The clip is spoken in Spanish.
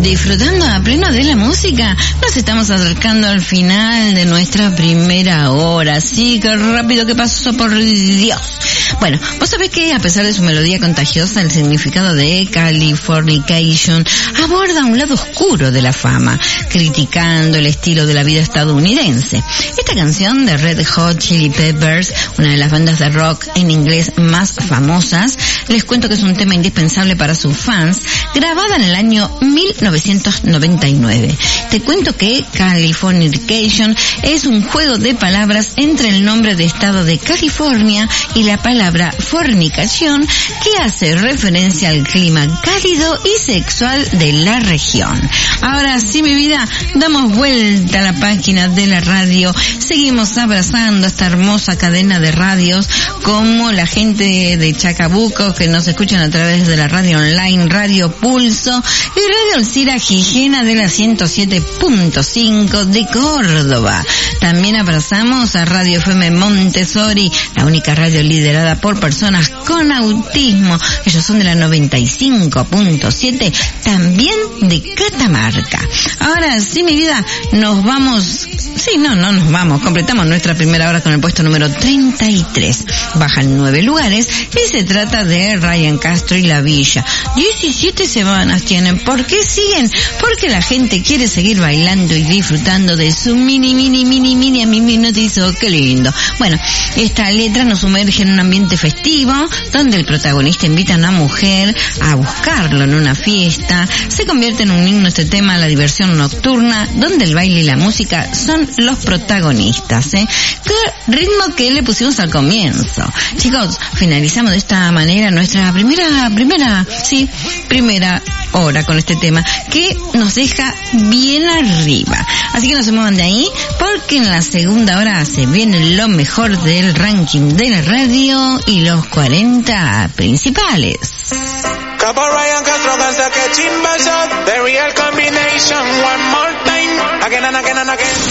disfrutando a pleno de la música. Nos estamos acercando al final de nuestra primera hora. Sí, qué rápido que pasó, por Dios. Bueno, vos sabés que a pesar de su melodía contagiosa, el significado de Californication aborda un lado oscuro de la fama, criticando el estilo de la vida estadounidense. Esta canción de Red Hot Chili Peppers, una de las bandas de rock en inglés más famosas, les cuento que es un tema indispensable para sus fans, grabada en el año 1999. Te cuento que Californication es un juego de palabras entre el nombre de estado de California y la palabra fornicación, que hace referencia al clima cálido y sexual de la región. Ahora sí, mi vida, damos vuelta a la página de la radio, seguimos abrazando esta hermosa cadena de radios, como la gente de Chacabuco que nos escuchan a través de la radio online Radio Pulso y Radio Alcira Gijena de la 107.5 de Córdoba. También abrazamos a Radio FM Montessori, la única radio liderada por personas con autismo. Ellos son de la 95.7, también de Catamarca. Ahora sí, mi vida, nos vamos. Sí, no nos vamos. Completamos nuestra primera hora con el puesto número 33. Bajan 9 lugares y se trata de Ryan Castro y La Villa. 17 semanas tienen. ¿Por qué siguen? Porque la gente quiere seguir bailando y disfrutando de su mini a mi minutizo. Qué lindo. Bueno, esta letra nos sumerge en un ambiente festivo, donde el protagonista invita a una mujer a buscarlo en una fiesta. Se convierte en un himno este tema a la diversión nocturna, donde el baile y la música son los protagonistas. Qué ritmo que le pusimos al comienzo. Chicos, finalizamos de esta manera nuestra primera hora con este tema, que nos deja bien arriba. Así que no se muevan de ahí, porque en la segunda hora se viene lo mejor del ranking de la radio y los 40 principales. Capo Ryan Castro gonna get chimba shot, the real combination, one more time, again and again and again.